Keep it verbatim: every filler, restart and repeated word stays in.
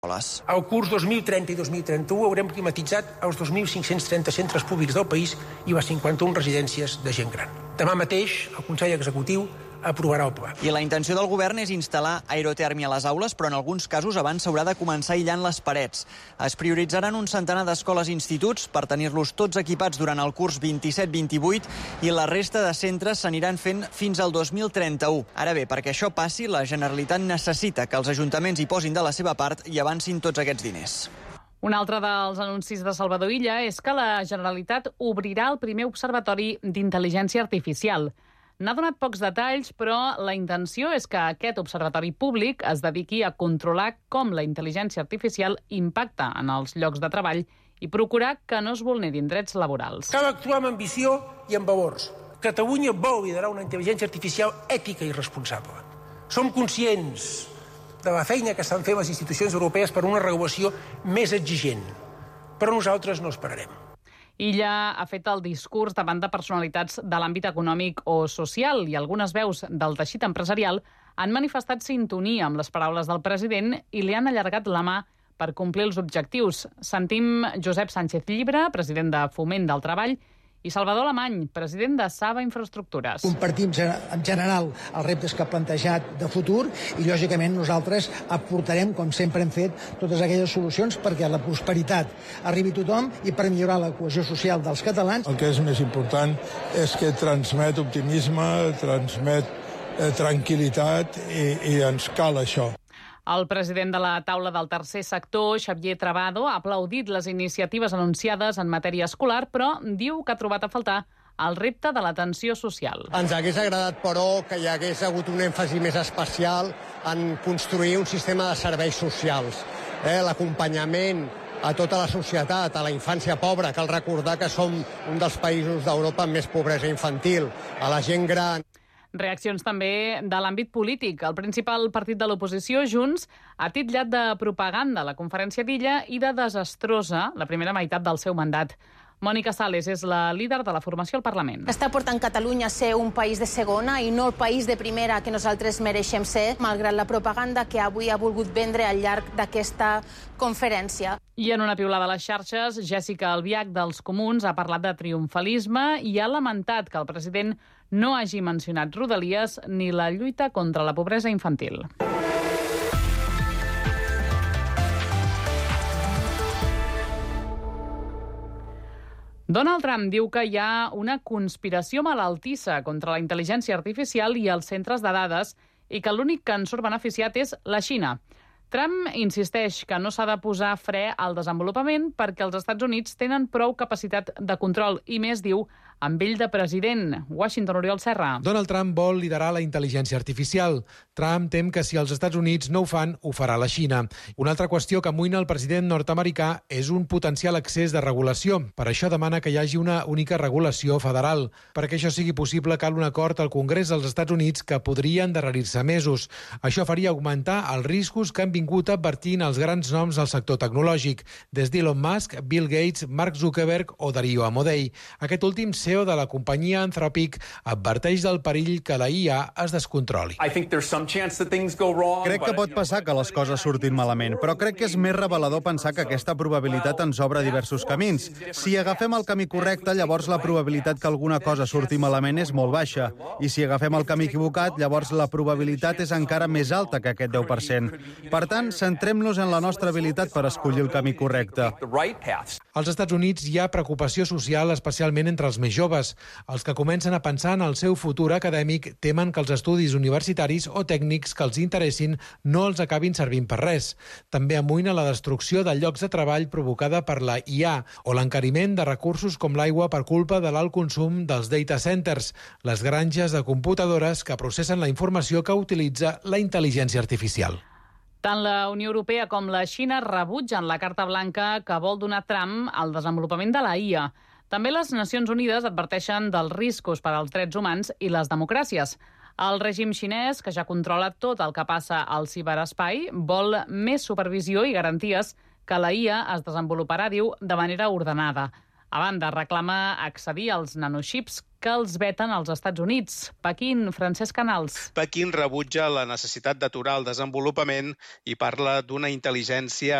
Al curs dos mil trenta i dos mil trenta-u haurem climatitzat els dos mil cinc-cents trenta centres públics del país i les cinquanta-una residències de gent gran. Demà mateix el Consell Executiu aprovarà el pla. I la intenció del govern és instal·lar aerotèrmia a les aules, però en alguns casos abans s'haurà de començar aïllant les parets. Es prioritzaran un centenar d'escoles i instituts per tenir-los tots equipats durant el curs vint-i-set vint-i-vuit i la resta de centres s'aniran fent fins al dos mil trenta-u. Ara bé, perquè això passi, la Generalitat necessita que els ajuntaments hi posin de la seva part i avancin tots aquests diners. Un altre dels anuncis de Salvador Illa és que la Generalitat obrirà el primer observatori d'intel·ligència artificial. N'ha donat pocs detalls, però la intenció és que aquest observatori públic es dediqui a controlar com la intel·ligència artificial impacta en els llocs de treball i procurar que no es vulnerin drets laborals. Cal actuar amb ambició i amb valors. Catalunya vol liderar una intel·ligència artificial ètica i responsable. Som conscients de la feina que estan fent les institucions europees per una regulació més exigent, però nosaltres no esperarem. Illa ha fet el discurs davant de personalitats de l'àmbit econòmic o social i algunes veus del teixit empresarial han manifestat sintonia amb les paraules del president i li han allargat la mà per complir els objectius. Sentim Josep Sánchez Llibre, president de Foment del Treball, i Salvador Alemany, president de Saba Infraestructures. Compartim en general els reptes que ha plantejat de futur i, lògicament, nosaltres aportarem, com sempre hem fet, totes aquelles solucions perquè la prosperitat arribi a tothom i per millorar la cohesió social dels catalans. El que és més important és que transmet optimisme, transmet eh, tranquil·litat i, i ens cal això. El president de la taula del tercer sector, Xavier Trabado, ha aplaudit les iniciatives anunciades en matèria escolar, però diu que ha trobat a faltar el repte de l'atenció social. Ens hagués agradat, però, que hi hagués hagut un èmfasi més especial en construir un sistema de serveis socials. Eh, l'acompanyament a tota la societat, a la infància pobra. Cal recordar que som un dels països d'Europa amb més pobresa infantil, a la gent gran. Reaccions també de l'àmbit polític. El principal partit de l'oposició, Junts, ha titllat de propaganda la conferència d'Illa i de desastrosa la primera meitat del seu mandat. Mònica Sales és la líder de la formació al Parlament. Està portant Catalunya a ser un país de segona i no el país de primera que nosaltres mereixem ser, malgrat la propaganda que avui ha volgut vendre al llarg d'aquesta conferència. I en una piulada a les xarxes, Jèssica Albiach dels Comuns ha parlat de triomfalisme i ha lamentat que el president no hagi mencionat Rodalies ni la lluita contra la pobresa infantil. Donald Trump diu que hi ha una conspiració malaltissa contra la intel·ligència artificial i els centres de dades i que l'únic que en surt beneficiat és la Xina. Trump insisteix que no s'ha de posar fre al desenvolupament perquè els Estats Units tenen prou capacitat de control i més, diu, amb ell de president. Washington, Oriol Serra. Donald Trump vol liderar la intel·ligència artificial. Trump tem que si els Estats Units no ho fan, ho farà la Xina. Una altra qüestió que amoïna el president nord-americà és un potencial excés de regulació. Per això demana que hi hagi una única regulació federal. Perquè això sigui possible cal un acord al Congrés dels Estats Units que podria endarrerir-se mesos. Això faria augmentar els riscos que han vingut advertint els grans noms del sector tecnològic, des d'Elon Musk, Bill Gates, Mark Zuckerberg o Dario Amodei. Aquest últim C E O de la companyia Anthropic adverteix del perill que la I A es descontroli. Crec que pot passar que les coses surtin malament, però crec que és més revelador pensar que aquesta probabilitat ens obre diversos camins. Si agafem el camí correcte, llavors la probabilitat que alguna cosa surti malament és molt baixa. I si agafem el camí equivocat, llavors la probabilitat és encara més alta que aquest deu per cent. Per tant, centrem-nos en la nostra habilitat per escollir el camí correcte. Als Estats Units hi ha preocupació social, especialment entre els més joves. Els que comencen a pensar en el seu futur acadèmic temen que els estudis universitaris o tècnics que els interessin no els acabin servint per res. També amoïna la destrucció de llocs de treball provocada per la I A o l'encariment de recursos com l'aigua per culpa de l'alt consum dels data centers, les granges de computadores que processen la informació que utilitza la intel·ligència artificial. Tant la Unió Europea com la Xina rebutgen la carta blanca que vol donar Trump al desenvolupament de la I A. També les Nacions Unides adverteixen dels riscos per als drets humans i les democràcies. El règim xinès, que ja controla tot el que passa al ciberespai, vol més supervisió i garanties que la I A es desenvoluparà, diu, de manera ordenada. A banda, reclama accedir als nanoxips que els veten als Estats Units. Pequín, Francesc Canals. Pequín rebutja la necessitat d'aturar el desenvolupament i parla d'una intel·ligència